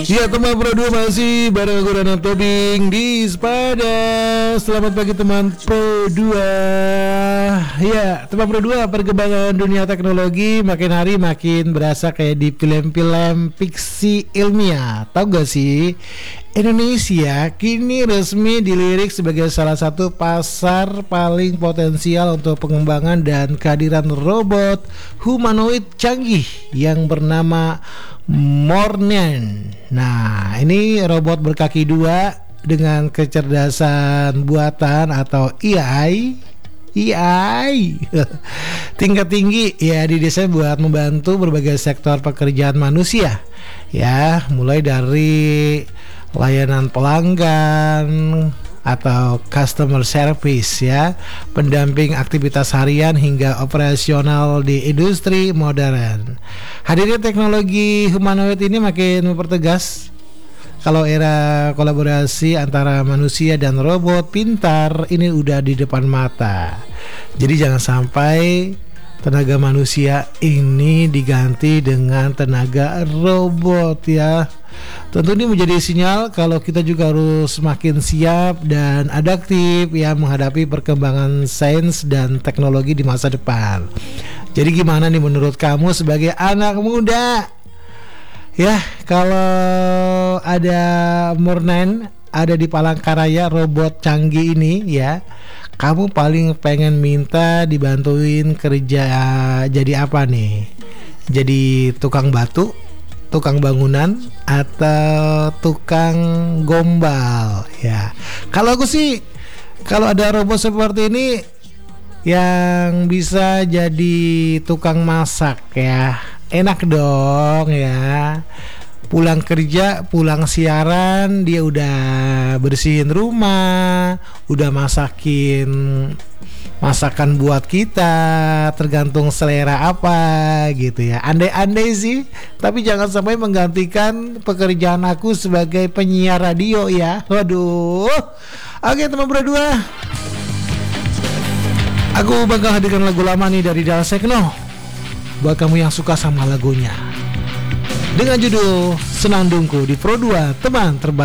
Ya teman Pro 2 masih bareng aku Rano Tobing di Sepada. Selamat pagi teman Pro 2. Ya teman Pro 2, perkembangan dunia teknologi makin hari makin berasa kayak di film-film fiksi ilmiah. Tahu gak sih, Indonesia kini resmi dilirik sebagai salah satu pasar paling potensial untuk pengembangan dan kehadiran robot humanoid canggih yang bernama Mornen. Nah, ini robot berkaki dua dengan kecerdasan buatan atau AI tingkat tinggi ya, didesain buat membantu berbagai sektor pekerjaan manusia ya, mulai dari layanan pelanggan atau customer service ya, pendamping aktivitas harian hingga operasional di industri modern. Hadirnya teknologi humanoid ini makin mempertegas kalau era kolaborasi antara manusia dan robot pintar ini udah di depan mata. Jadi jangan sampai tenaga manusia ini diganti dengan tenaga robot ya. Tentu ini menjadi sinyal kalau kita juga harus semakin siap dan adaptif ya menghadapi perkembangan sains dan teknologi di masa depan. Jadi gimana nih menurut kamu sebagai anak muda? Ya, kalau ada Mornen ada di Palangkaraya, robot canggih ini ya, kamu paling pengen minta dibantuin kerja jadi apa nih? Jadi tukang batu, tukang bangunan, atau tukang gombal ya. Kalau aku sih, kalau ada robot seperti ini yang bisa jadi tukang masak ya, enak dong ya. Pulang kerja, pulang siaran, dia udah bersihin rumah, udah masakin masakan buat kita, tergantung selera apa gitu ya. Andai-andai sih, tapi jangan sampai menggantikan pekerjaan aku sebagai penyiar radio ya. Waduh. Oke teman berdua, aku bakal hadirkan lagu lama nih dari Dal Sekno buat kamu yang suka sama lagunya, dengan judul Senandungku di Pro 2, teman terbaik.